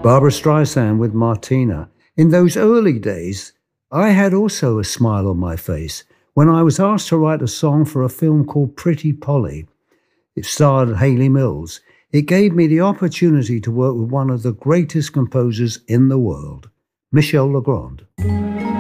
Barbara Streisand with Martina. In those early days, I had also a smile on my face when I was asked to write a song for a film called Pretty Polly. It starred Hayley Mills. It gave me the opportunity to work with one of the greatest composers in the world, Michel Legrand.